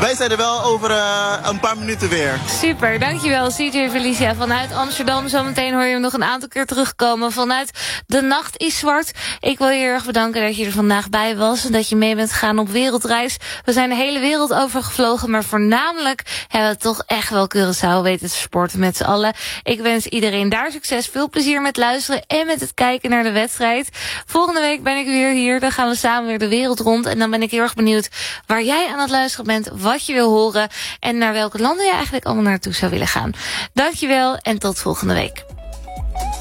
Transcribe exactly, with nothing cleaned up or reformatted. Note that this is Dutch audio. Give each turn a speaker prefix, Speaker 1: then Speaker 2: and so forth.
Speaker 1: wij zijn er wel over uh, een paar minuten weer.
Speaker 2: Super, dankjewel C J Felicia vanuit Amsterdam. Zometeen hoor je hem nog een aantal keer terugkomen vanuit De Nacht is Zwart. Ik wil je heel erg bedanken dat je er vandaag bij was en dat je mee bent gegaan op wereldreis. We zijn de hele wereld over gevlogen, maar voornamelijk hebben we toch echt wel Curaçao weten te sporten met z'n allen. Ik wens iedereen daar succes, veel plezier met luisteren en met het kijken naar de wedstrijd. Volgende week ben ik weer hier, dan gaan we samen weer de wereld rond. En dan ben ik heel erg benieuwd waar jij aan het luisteren bent, wat je wil horen en naar welke landen je eigenlijk allemaal naartoe zou willen gaan. Dankjewel en tot volgende week.